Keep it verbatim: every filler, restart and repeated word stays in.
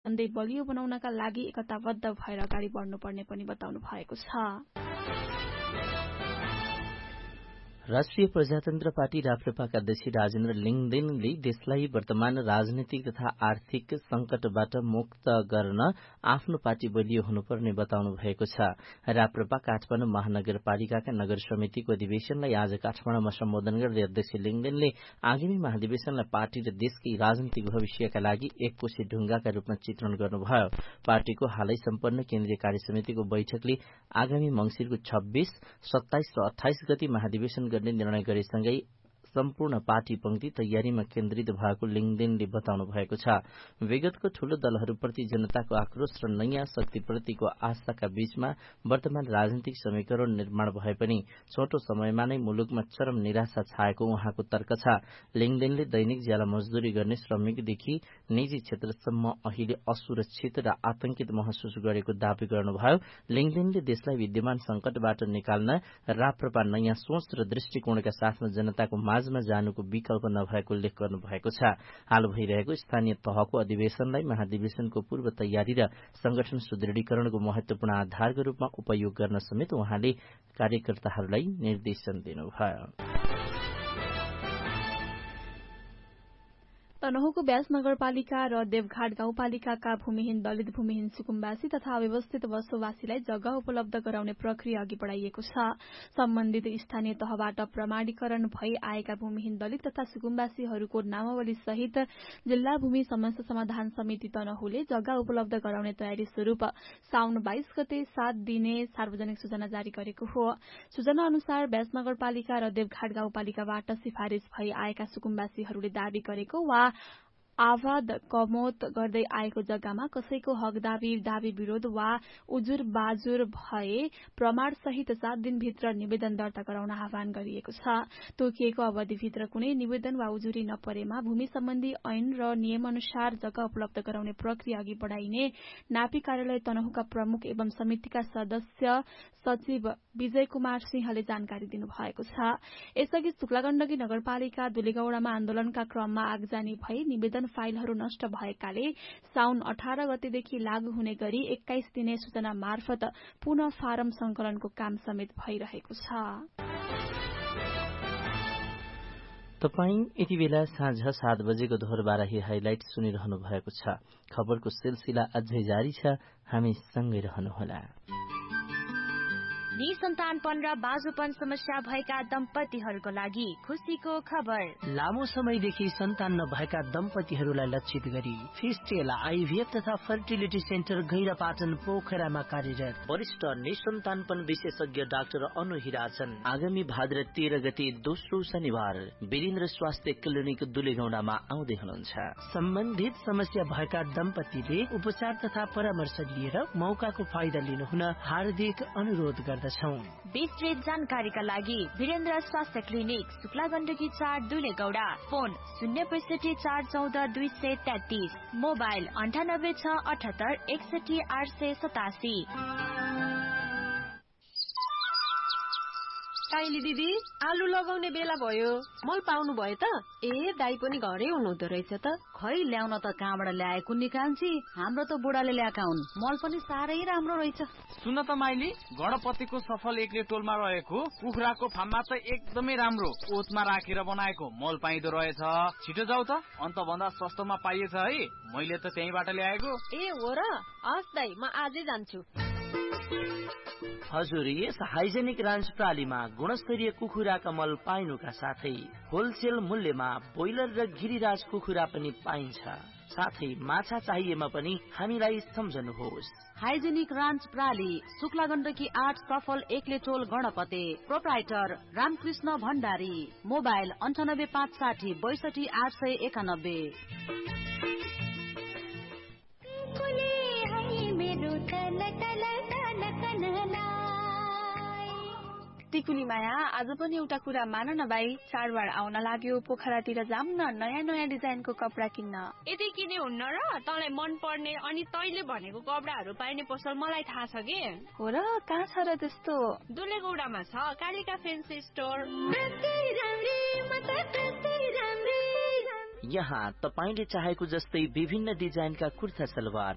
अन्दै बलियो बनाउनका लागि एकताबद्ध भएर अगाडि बढ्नुपर्ने पनि बताउनु भएको छ। राष्ट्रिय प्रजातन्त्र पार्टी राप्रपाका अध्यक्ष राजेन्द्र लिङदेनले देशलाई वर्तमान राजनीतिक तथा आर्थिक संकटबाट मुक्त गर्न आफ्नो पार्टी बलियो हुनुपर्ने बताउनु भएको छ। राप्रपा काठमाडौँ महानगरपालिकाका नगर समितिको अधिवेशनलाई आज काठमाडौँमा सम्बोधन गर्दै अध्यक्ष लिङदेनले आगामी महाधिवेशनलाई पार्टी र देशकै राजनीतिक भविष्यका लागि एककोशी ढुंगाका रूपमा चित्रण गर्नुभयो। पार्टीको हालै सम्पन्न केन्द्रीय कार्य समितिको बैठकले आगामी मंसिरको छब्बीस, सत्ताइस र अठाइस गति महाधिवेशन गर्ने निर्णय गरेसँगै सम्पूर्ण पार्टी पंक्ति तयारीमा केन्द्रित भएको लिङदेनले बताउनु भएको छ। विगतको ठूलो दलहरूप्रति जनताको आक्रोश र नयाँ शक्तिप्रतिको आशाका बीचमा वर्तमान राजनीतिक समीकरण निर्माण भए पनि छोटो समयमा नै मुलुकमा चरम निराशा छाएको उहाँको तर्क छ। लिङदेनले दैनिक ज्याला मजदूरी गर्ने श्रमिकदेखि निजी क्षेत्रसम्म अहिले असुरक्षित र आतंकित महसुस गरेको दावी गर्नुभयो। लिङदेनले देशलाई विद्यमान संकटबाट निकाल्न राप्रपा नयाँ सोच र दृष्टिकोणका साथमा जनताको माझमा जानुको विकल्प नभएको उल्लेख गर्नु भएको छ। हाल भइरहेको स्थानीय तहको अधिवेशनलाई महाधिवेशनको पूर्व तयारी र संगठन सुदृढीकरणको महत्वपूर्ण आधारको रूपमा उपयोग गर्न समेत उहाँले कार्यकर्ताहरूलाई निर्देशन दिनुभयो। तनहुँको व्यास नगरपालिका र देवघाट गाउँपालिकाका भूमिहीन दलित भूमिहीन सुकुम्बासी तथा अव्यवस्थित बसोबासीलाई जग्गा उपलब्ध गराउने प्रक्रिया अघि बढ़ाइएको छ। सम्बन्धित स्थानीय तहबाट प्रमाणीकरण भई आएका भूमिहीन दलित तथा सुकुम्बासीहरूको नामावली सहित जिल्ला भूमि समस्या समाधान समिति तनहुँले जग्गा उपलब्ध गराउने तयारी स्वरूप साउन बाइस गते सात दिने सार्वजनिक सूचना जारी गरेको हो। सूचना अनुसार व्यास नगरपालिका र देवघाट गाउँपालिकाबाट सिफारिश भई आएका सुकुम्बासीहरूले दावी गरेको वा आवाद कमोत गर्दै आएको जग्गामा कसैको हक दावी दावी विरोध वा उजुर बाजुर भए प्रमाण सहित सात दिनभित्र निवेदन दर्ता गराउन आह्वान गरिएको छ। तोकिएको अवधिभित्र कुनै निवेदन वा उजुरी नपरेमा भूमि सम्बन्धी ऐन र नियम अनुसार जग्गा उपलब्ध गराउने प्रक्रिया अघि बढ़ाइने नापी कार्यालय तनहुँका प्रमुख एवं समितिका सदस्य सचिव विजय कुमार सिंहले जानकारी दिनुभएको छ। यसअघि शुक्लागण्डकी नगरपालिका दुलेगौड़ामा आन्दोलनका क्रममा आगजानी भई निवेदन फाइलहरू नष्ट भएकाले साउन अठार गतेदेखि लागू हुने गरी एक्काइस दिने सूचना मार्फत पुनः फारम संकलनको काम समेत भइरहेको छ। तपाईँ यति बेला साँझ सात बजेको दोहोरबाराही हाइलाइट सुनिरहनु भएको छ। खबरको सिलसिला अझै जारी छ, हामी सँगै रहनुहोला। निसन्तानपन र बाजुपन समस्या भएका दम्पतिहरूको लागि खुशीको खबर। लामो समयदेखि सन्तान नभएका दम्पतिहरूलाई लक्षित गरी फिस्टेल आइभीएफ तथा फर्टिलिटी सेन्टर गैरापाटन पोखरामा कार्यरत वरिष्ठ निसन्तानपन विशेषज्ञ डाक्टर अनु हिराछन् आगामी भाद्र तेह्र गते दोस्रो शनिबार वीरेन्द्र स्वास्थ्य क्लिनिक दुलेगौडामा आउँदै हुनुहुन्छ। सम्बन्धित समस्या भएका दम्पतिले उपचार तथा परामर्श लिएर मौकाको फाइदा लिनुहुन हार्दिक अनुरोध गर्दछौं। विस्तृत जानकारीका लागि वीरेन्द्र स्वास्थ्य क्लिनिक शुक्लागण्डकी चार दुलेगौडा, फोन शून्य पैसठी चार चौध दुई सय तेत्तीस, मोबाइल अन्ठानब्बे छ अठहत्तर एकसठी आठ सय सतासी। साइली दिदी, आलु लगाउने बेला भयो, मल पाउनु भयो त? ए दाई पनि घरै हुनुहुँदो रहेछ त। खै ल्याउन त कहाँबाट ल्याएको नि कान्छी, हाम्रो त बुढाले ल्याएका हुन्। मल पनि साह्रै राम्रो रहेछ। सुन त माइली, गणपतिको सफल एकले टोलमा रहेको कुखुराको फार्ममा त एकदमै राम्रो ओतमा राखेर बनाएको मल पाइदो रहेछ। छिटो जाऊ त, अन्त भन्दा सस्तोमा पाइएछ है। मैले त त्यहीबाट ल्याएको। ए हो र? हस् दाई, म आजै जान्छु। हजुर, यस हाइजेनिक रान्च प्रालीमा गुणस्तरीय कुखुराका मल पाइनुका साथै होलसेल मूल्यमा ब्रोइलर र गिरिराज कुखुरा पनि पाइन्छ। साथै माछा चाहिएमा पनि हामीलाई सम्झनुहोस्। हाइजेनिक रान्च प्राली, शुक्लागण्डकी आठ सफल एकले टोल गणपते, प्रोप्राइटर रामकृष्ण भण्डारी, मोबाइल अन्ठानब्बे पाँच साठी बैसठी आठ सय एकानब्बे। टिकुली माया, आज पनि एउटा कुरा मान न भाइ, चाडबाड आउन लाग्यो, पोखरातिर जाम न नयाँ नयाँ डिजाइनको कपडा किन्न। यदि किने हुन्न र? तँलाई मन पर्ने अनि तैले भनेको कपडाहरू पाइने पसल मलाई थाहा छ कि। हो र? कहाँ छ र त्यस्तो? दुलेगौडामा छ कालिका फेन्सी स्टोर। यहाँ तपाईले चाहेको जस्तै विभिन्न डिजाइनका कुर्ता सलवार,